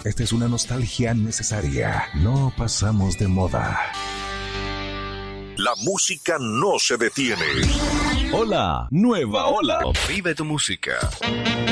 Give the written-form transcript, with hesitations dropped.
Esta es una nostalgia necesaria. No pasamos de moda. La música no se detiene. Hola, nueva ola. Vive tu música.